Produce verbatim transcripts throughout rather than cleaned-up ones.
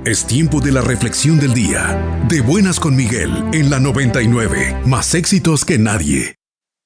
Es tiempo de la reflexión del día. De Buenas con Miguel, en la noventa y nueve. Más éxitos que nadie.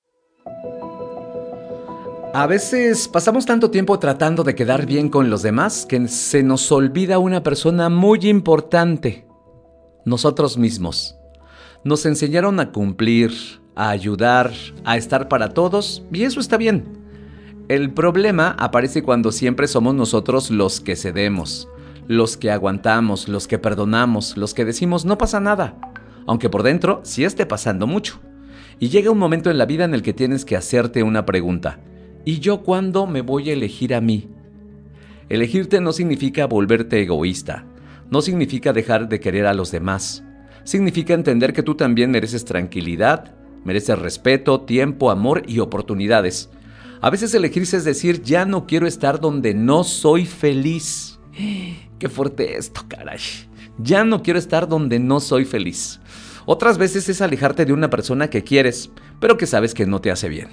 A veces pasamos tanto tiempo tratando de quedar bien con los demás que se nos olvida una persona muy importante: nosotros mismos. Nos enseñaron a cumplir, a ayudar, a estar para todos, y eso está bien. El problema aparece cuando siempre somos nosotros los que cedemos, los que aguantamos, los que perdonamos, los que decimos no pasa nada, aunque por dentro sí esté pasando mucho. Y llega un momento en la vida en el que tienes que hacerte una pregunta: ¿y yo cuándo me voy a elegir a mí? Elegirte no significa volverte egoísta, no significa dejar de querer a los demás. Significa entender que tú también mereces tranquilidad, mereces respeto, tiempo, amor y oportunidades. A veces elegirse es decir, ya no quiero estar donde no soy feliz. ¡Qué fuerte esto, caray! Ya no quiero estar donde no soy feliz. Otras veces es alejarte de una persona que quieres, pero que sabes que no te hace bien.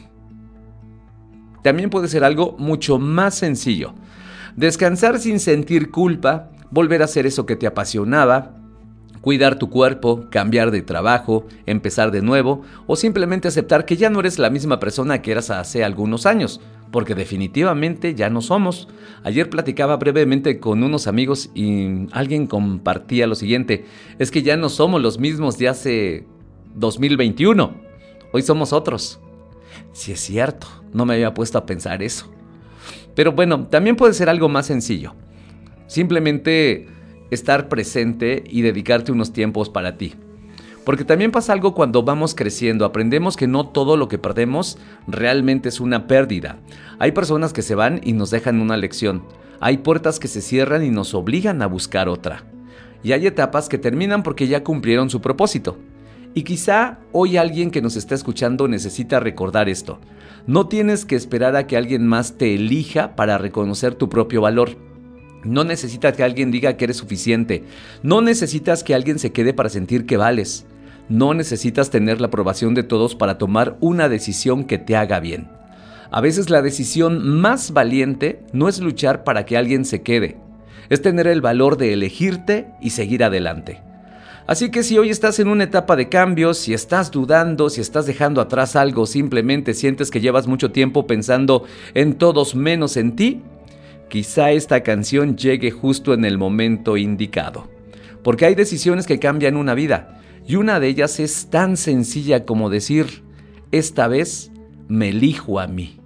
También puede ser algo mucho más sencillo: descansar sin sentir culpa, volver a hacer eso que te apasionaba, cuidar tu cuerpo, cambiar de trabajo, empezar de nuevo, o simplemente aceptar que ya no eres la misma persona que eras hace algunos años, porque definitivamente ya no somos. Ayer platicaba brevemente con unos amigos y alguien compartía lo siguiente: es que ya no somos los mismos de hace dos mil veintiuno, hoy somos otros. Sí es cierto, no me había puesto a pensar eso. Pero bueno, también puede ser algo más sencillo: simplemente estar presente y dedicarte unos tiempos para ti. Porque también pasa algo cuando vamos creciendo: aprendemos que no todo lo que perdemos realmente es una pérdida. Hay personas que se van y nos dejan una lección. Hay puertas que se cierran y nos obligan a buscar otra. Y hay etapas que terminan porque ya cumplieron su propósito. Y quizá hoy alguien que nos está escuchando necesita recordar esto: no tienes que esperar a que alguien más te elija para reconocer tu propio valor. No necesitas que alguien diga que eres suficiente. No necesitas que alguien se quede para sentir que vales. No necesitas tener la aprobación de todos para tomar una decisión que te haga bien. A veces la decisión más valiente no es luchar para que alguien se quede, es tener el valor de elegirte y seguir adelante. Así que si hoy estás en una etapa de cambios, si estás dudando, si estás dejando atrás algo, simplemente sientes que llevas mucho tiempo pensando en todos menos en ti, quizá esta canción llegue justo en el momento indicado. Porque hay decisiones que cambian una vida, y una de ellas es tan sencilla como decir: esta vez me elijo a mí.